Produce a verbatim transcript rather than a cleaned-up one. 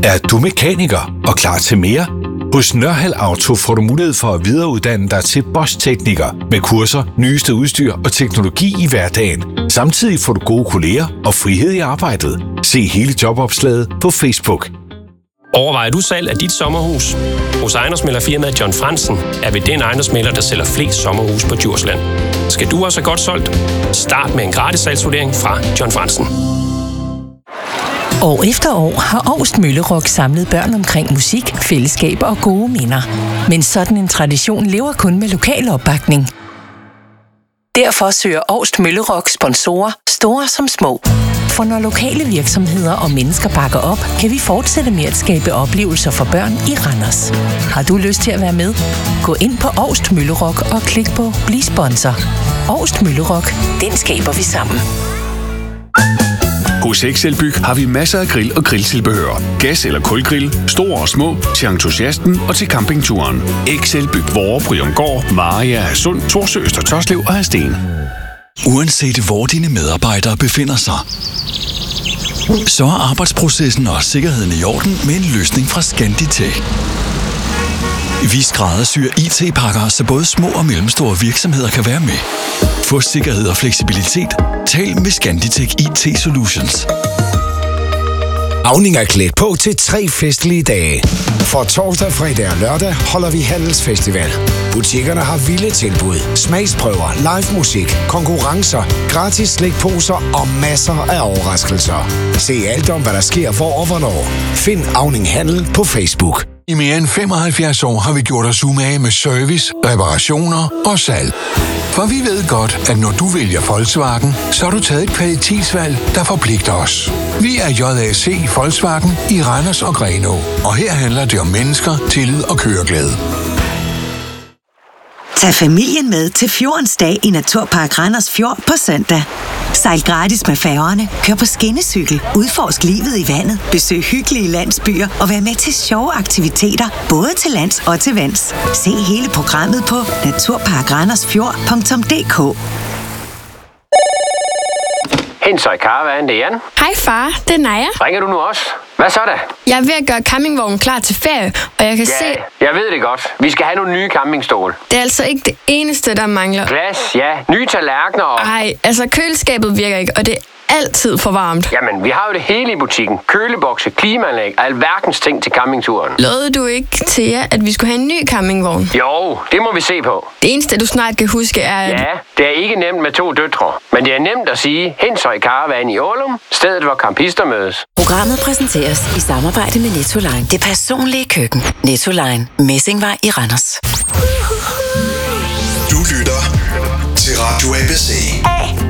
Er du mekaniker og klar til mere? Hos Nørhald Auto får du mulighed for at videreuddanne dig til Bosch-tekniker med kurser, nyeste udstyr og teknologi i hverdagen. Samtidig får du gode kolleger og frihed i arbejdet. Se hele jobopslaget på Facebook. Overvejer du salg af dit sommerhus? Hos ejendomsmæglerfirmaet John Fransen er vi den ejendomsmægler, der sælger flest sommerhus på Djursland. Skal du også have godt solgt? Start med en gratis salgsvurdering fra John Fransen. År efter år har Augst Møllerock samlet børn omkring musik, fællesskab og gode minder. Men sådan en tradition lever kun med lokal opbakning. Derfor søger Augst Møllerock sponsorer, store som små. For når lokale virksomheder og mennesker bakker op, kan vi fortsætte med at skabe oplevelser for børn i Randers. Har du lyst til at være med? Gå ind på Augst Møllerock og klik på Bliv sponsor. Augst Møllerock, den skaber vi sammen. Hos Excelbyg har vi masser af grill og grilltilbehør. Gas- eller kulgrill, store og små, til entusiasten og til campingturen. Excelbyg, Vorre, Bryumgård, Maria, Hadsund, Torsø, Øster Tørslev og Hadsten. Uanset hvor dine medarbejdere befinder sig, så er arbejdsprocessen og sikkerheden i orden med en løsning fra Scanditech. Vi skræddersyr I T-pakker, så både små og mellemstore virksomheder kan være med. Få sikkerhed og fleksibilitet. Tal med Scanditech I T Solutions. Auning er klædt på til tre festlige dage. For torsdag, fredag og lørdag holder vi handelsfestival. Butikkerne har vilde tilbud, smagsprøver, live musik, konkurrencer, gratis slikposer og masser af overraskelser. Se alt om, hvad der sker, hvor og hvornår. Find Auning Handel på Facebook. I mere end femoghalvfjerds år har vi gjort os umage med service, reparationer og salg. For vi ved godt, at når du vælger Volkswagen, så har du taget et kvalitetsvalg, der forpligter os. Vi er J A C Volkswagen i Randers og Grenaa, og her handler det om mennesker, tillid og køreglæde. Tag familien med til Fjordens Dag i Naturpark Randers Fjord på søndag. Sejl gratis med færgerne, kør på skinnecykel, udforsk livet i vandet, besøg hyggelige landsbyer og vær med til sjove aktiviteter, både til lands og til vands. Se hele programmet på naturparkrandersfjord punktum d k. Hensøj Caravan, det er Jan. Hej far, det er Naja. Ringer du nu også? Hvad så da? Jeg er ved at gøre campingvognen klar til ferie, og jeg kan ja, se... jeg ved det godt. Vi skal have nogle nye campingstole. Det er altså ikke det eneste, der mangler. Glas, ja. Nye tallerkener og... Ej, altså køleskabet virker ikke, og det er altid for varmt. Jamen, vi har jo det hele i butikken. Kølebokse, klimaanlæg og alverdens ting til campingturen. Lovede du ikke til jer, at vi skulle have en ny campingvogn? Jo, det må vi se på. Det eneste, du snart kan huske, er... At... Ja, det er ikke nemt med to døtre. Men det er nemt at sige Hensøj Caravan i Ålum, stedet hvor campister mødes. Programmet præsenteres i samarbejde med Nettoline. Det personlige køkken. Nettoline. Messingvej i Randers. Du lytter til Radio A B C.